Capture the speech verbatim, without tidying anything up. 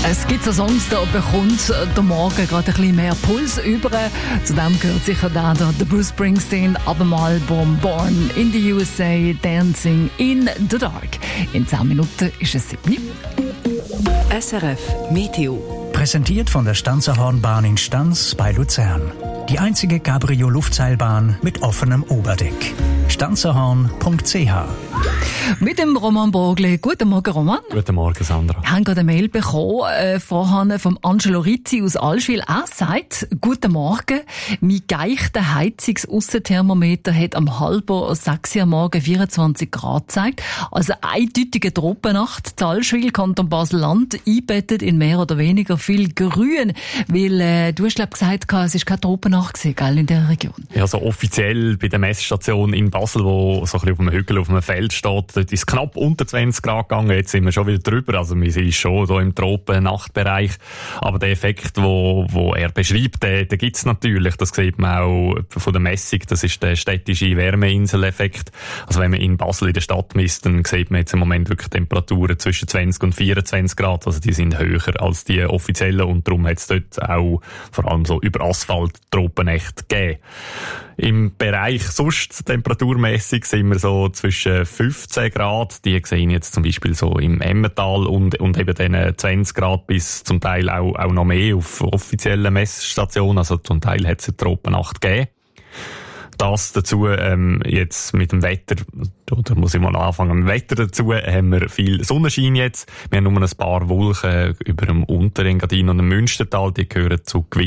Es gibt so Songs, da bekommt der Morgen gerade ein bisschen mehr Puls über. Zu dem gehört sicher der, der Bruce Springsteen ab dem Album Born in the U S A, Dancing in the Dark. In zehn Minuten ist es sieben. S R F Meteo. Präsentiert von der Stanzerhornbahn in Stanz bei Luzern. Die einzige Cabrio-Luftseilbahn mit offenem Oberdeck. stanzerhorn punkt c h. Mit dem Roman Burgli. Guten Morgen, Roman. Guten Morgen, Sandra. Wir haben gerade eine Mail bekommen äh, vorhin vom Angelo Rizzi aus Allschwil. Er sagt, guten Morgen, mein geichter Heizungs-Aussenthermometer hat am halber sechs Uhr am Morgen vierundzwanzig Grad gezeigt. Also eindeutige Tropennacht. Allschwil, Kanton Basel-Land, einbettet in mehr oder weniger viel Grün. Weil äh, du hast, glaub, gesagt, es war keine Tropennacht gewesen, gell, in dieser Region. Ja, so offiziell bei der Messstation in Basel, wo so ein bisschen auf einem Hügel, auf einem Feld steht, dort ist es knapp unter zwanzig Grad gegangen. Jetzt sind wir schon wieder drüber. Also wir sind schon hier im Tropen-Nachtbereich. Aber der Effekt, wo, wo er beschreibt, den, den gibt es natürlich. Das sieht man auch von der Messung. Das ist der städtische Wärmeinsel-Effekt. Also wenn man in Basel in der Stadt misst, dann sieht man jetzt im Moment wirklich Temperaturen zwischen zwanzig und vierundzwanzig Grad. Also die sind höher als die offiziellen und darum hat es dort auch vor allem so über Asphalt Tropennächte gegeben. Im Bereich sonst temperaturmässig sind wir so zwischen fünfzehn Grad, die sehen jetzt zum Beispiel so im Emmental und, und eben dann zwanzig Grad bis zum Teil auch, auch noch mehr auf offiziellen Messstationen, also zum Teil hat es eine Tropennacht gegeben. Das dazu, ähm, jetzt mit dem Wetter, oder muss ich mal anfangen, mit dem Wetter dazu, haben wir viel Sonnenschein jetzt. Wir haben nur ein paar Wolken über dem Unterengadin und dem Münstertal, die gehören zu Gewitter.